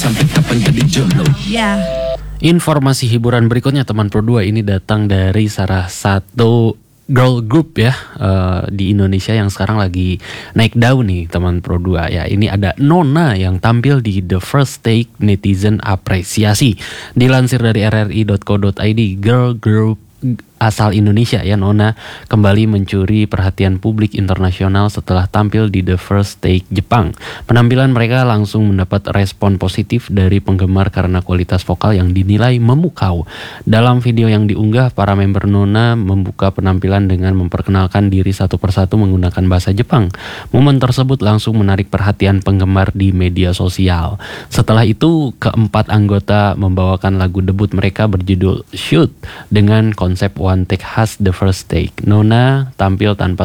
Sampai kapan jadi jomblo? Ya. Informasi hiburan berikutnya teman Pro 2 ini datang dari salah satu girl group ya di Indonesia yang sekarang lagi naik daun nih teman Pro 2 ya. Ini ada Nona yang tampil di The First Take Netizen Apresiasi. Dilansir dari rri.co.id, girl group asal Indonesia ya Nona kembali mencuri perhatian publik internasional setelah tampil di The First Take Jepang. Penampilan mereka langsung mendapat respon positif dari penggemar karena kualitas vokal yang dinilai memukau. Dalam video yang diunggah, para member Nona membuka penampilan dengan memperkenalkan diri satu persatu menggunakan bahasa Jepang. Momen tersebut langsung menarik perhatian penggemar di media sosial. Setelah itu, keempat anggota membawakan lagu debut mereka berjudul Shoot dengan konsep one take khas The First Take. Nona tampil tanpa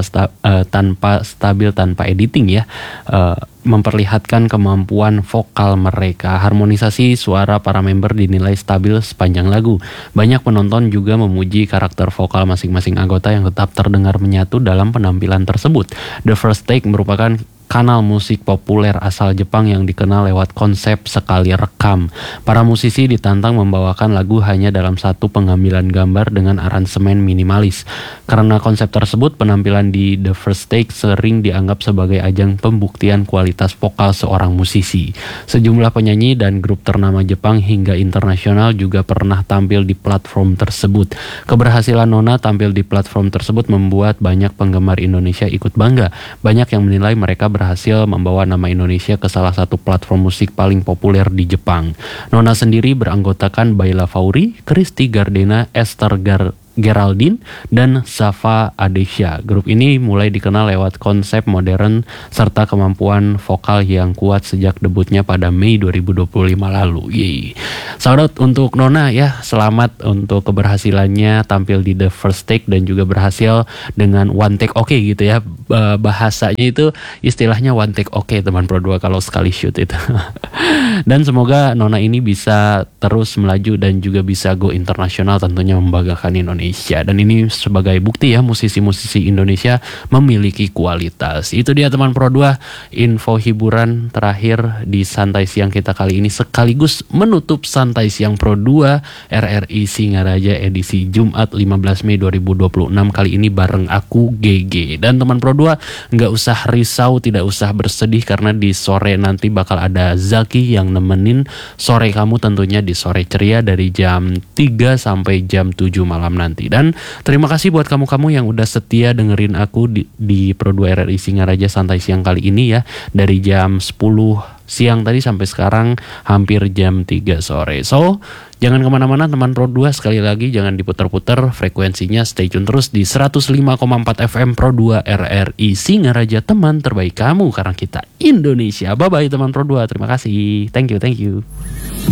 stabil, tanpa editing ya, memperlihatkan kemampuan vokal mereka. Harmonisasi suara para member dinilai stabil sepanjang lagu. Banyak penonton juga memuji karakter vokal masing-masing anggota yang tetap terdengar menyatu dalam penampilan tersebut. The First Take merupakan kanal musik populer asal Jepang yang dikenal lewat konsep sekali rekam. Para musisi ditantang membawakan lagu hanya dalam satu pengambilan gambar dengan aransemen minimalis. Karena konsep tersebut, penampilan di The First Take sering dianggap sebagai ajang pembuktian kualitas vokal seorang musisi. Sejumlah penyanyi dan grup ternama Jepang hingga internasional juga pernah tampil di platform tersebut. Keberhasilan Nona tampil di platform tersebut membuat banyak penggemar Indonesia ikut bangga. Banyak yang menilai mereka berhasil membawa nama Indonesia ke salah satu platform musik paling populer di Jepang. Nona sendiri beranggotakan Baila Fauri, Christy Gardena, Esther Geraldine, dan Safa Adesha. Grup ini mulai dikenal lewat konsep modern serta kemampuan vokal yang kuat sejak debutnya pada Mei 2025 lalu. Yeay. Sahabat untuk Nona ya, selamat untuk keberhasilannya tampil di The First Take dan juga berhasil dengan one take oke gitu ya. Bahasanya itu istilahnya one take oke teman Pro 2 kalau sekali shoot itu. Dan semoga Nona ini bisa terus melaju dan juga bisa go internasional, tentunya membanggakan Indonesia. Dan ini sebagai bukti ya musisi-musisi Indonesia memiliki kualitas. Itu dia teman Pro 2, info hiburan terakhir di Santai Siang kita kali ini, sekaligus menutup Santai Siang Pro 2 RRI Singaraja edisi Jumat 15 Mei 2026 kali ini bareng aku GG. Dan teman Pro 2 nggak usah risau, tidak usah bersedih karena di sore nanti bakal ada Zaki yang nemenin sore kamu, tentunya di Sore Ceria dari jam 3 sampai jam 7 malam nanti. Dan terima kasih buat kamu-kamu yang udah setia dengerin aku di Pro 2 RRI Singaraja Santai Siang kali ini ya, dari jam 10 siang tadi sampai sekarang hampir jam 3 sore. So, jangan kemana-mana teman Pro 2, sekali lagi jangan diputar-putar frekuensinya, stay tune terus di 105,4 FM Pro 2 RRI Singaraja, teman terbaik kamu karena kita Indonesia. Bye-bye teman Pro 2, terima kasih. Thank you.